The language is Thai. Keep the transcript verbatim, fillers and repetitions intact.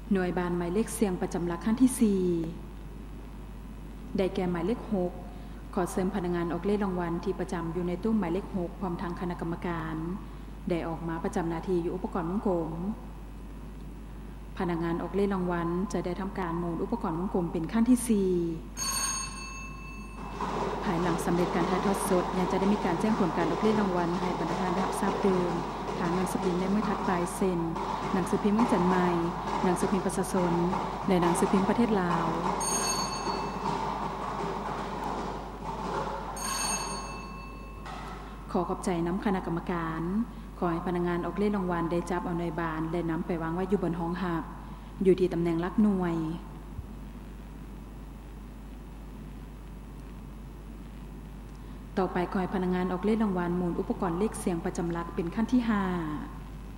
หน่วยบานหมายเลขเสียงประจำหลักขั้นที่สี่ได้แก่หมายเลขหกขอเสริมพนักงานออกเลขรางวัลที่ประจำอยู่ในตู้หมายเลขหกพร้อมทางคณะกรรมการได้ออกมาประจำหน้าที่อยู่อุปกรณ์วงกลมพนักงานออกเลขรางวัลจะได้ทำการหมุนอุปกรณ์วงกลมเป็นขั้นที่สี่ภายหลังสำเร็จการถ่ายทอดสดยังจะได้มีการแจ้งผลการออกเลขรางวัลให้บรรดาท่านได้รับทราบเดิมทางหนังสือพิมพ์ในเมื่อทัดปลายเซ็นหนังสือพิมพ์เมืองจันทร์ใหม่หนังสือพิมพ์ประชาชนและหนังสือพิมพ์ประเทศลาวขอขอบใจน้ำคณะกรรมการขอให้พนักงานออกเลขรางวัลได้จับเอาหน่วยบานและนำไปวางไว้อยู่บนห้องหับอยู่ที่ตำแหน่งหลักหน่วยต่อไปขอให้พนักงานออกเลขรางวัลหมุนอุปกรณ์เลขเสียงประจำหลักเป็นขั้นที่ห้า